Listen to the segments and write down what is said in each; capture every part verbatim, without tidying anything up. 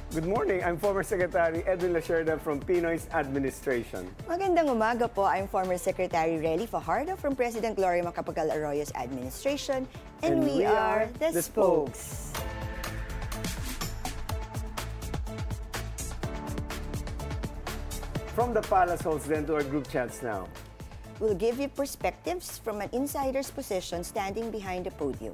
Good morning. I'm former Secretary Edwin Lacerda from Pinoy's Administration. Magandang umaga po. I'm former Secretary Relly Fajardo from President Gloria Macapagal Arroyo's administration. And, And we, we are, are the the Spokes. From the Palace Halls then to our group chats now. We'll give you perspectives from an insider's position standing behind the podium.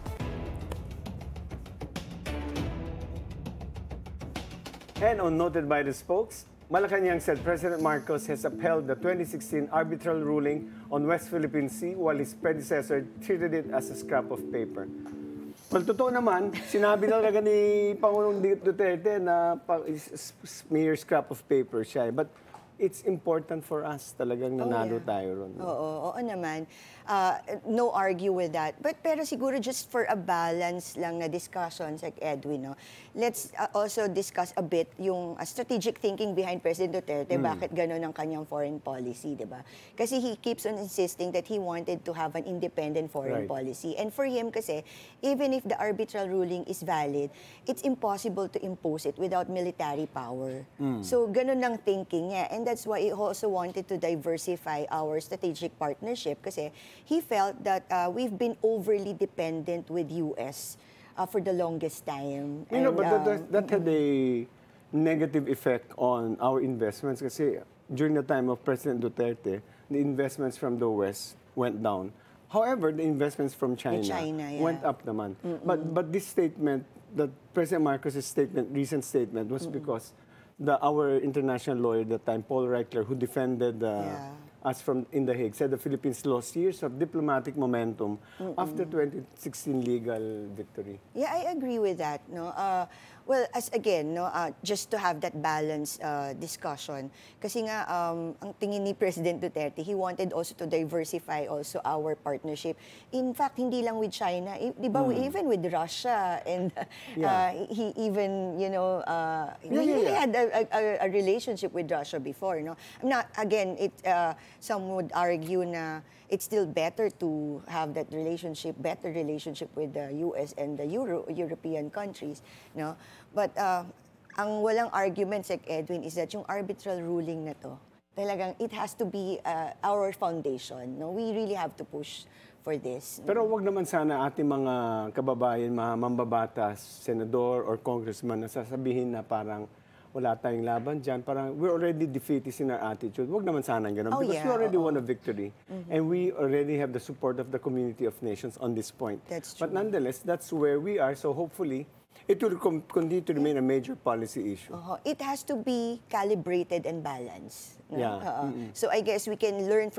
And on Noted by the Spokes, Malacanang said President Marcos has upheld the twenty sixteen arbitral ruling on West Philippine Sea while his predecessor treated it as a scrap of paper. Well, totoo naman, sinabi na talaga ni Pangulong Duterte na pa, is, is, mere scrap of paper siya. But it's important for us talagang nanalo Oh, yeah. tayo ron. Oo, oo naman. Uh, no argue with that. But pero siguro just for a balance lang na discussion, like Edwin, no? Let's uh, also discuss a bit yung uh, strategic thinking behind President Duterte. Mm. Bakit gano'n ang kanyang foreign policy, di ba? Kasi he keeps on insisting that he wanted to have an independent foreign Right. policy. And for him kasi, even if the arbitral ruling is valid, it's impossible to impose it without military power. Mm. So gano'n lang thinking niya. And that's why he also wanted to diversify our strategic partnership kasi he felt that uh, we've been overly dependent with U S uh, for the longest time. You know, And, but that, uh, that, that had a negative effect on our investments kasi during the time of President Duterte, the investments from the West went down. However, the investments from China, China, yeah. went up naman. But but this statement, that President Marcos' statement, recent statement, was because the our international lawyer at the time, Paul Reichler, who defended uh, Yeah. us from in The Hague, said the Philippines lost years of diplomatic momentum after twenty sixteen legal victory. Yeah, I agree with that. No, uh, well, as again, no, uh, just to have that balanced uh, discussion. Kasi nga, um, ang tingin ni President Duterte, he wanted also to diversify also our partnership. In fact, hindi lang with China, i- di ba? Even with Russia, and uh, Yeah. he even, you know, uh, Yeah, we yeah, really yeah. had a, a, a relationship with Russia before. No, I'm not. Again, it. Uh, some would argue na it's still better to have that relationship, better relationship with the U S and the Euro, European countries, no? But uh, ang walang argument, Sec Edwin, is that yung arbitral ruling na to, talagang it has to be uh, our foundation, no? We really have to push for this. Pero wag naman sana ating mga kababayan, mga mambabatas, senador or congressman na sasabihin na parang wala tayong laban dyan. Parang we're already defeatist in our attitude. Wag naman sana ganun. Oh, because yeah, we already oo. won a victory. And we already have the support of the community of nations on this point. That's But true. nonetheless, that's where we are. So hopefully, it will com- continue to remain a major policy issue. Uh-huh. It has to be calibrated and balanced. No? Yeah. Oo. So I guess we can learn from